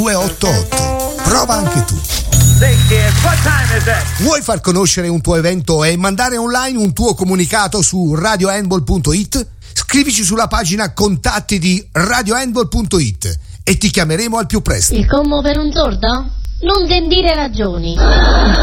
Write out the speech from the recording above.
288. Prova anche tu. Vuoi far conoscere un tuo evento e mandare online un tuo comunicato su radiohandball.it? Scrivici sulla pagina contatti di radiohandball.it e ti chiameremo al più presto. Il commo per un sordo? Non sentire ragioni.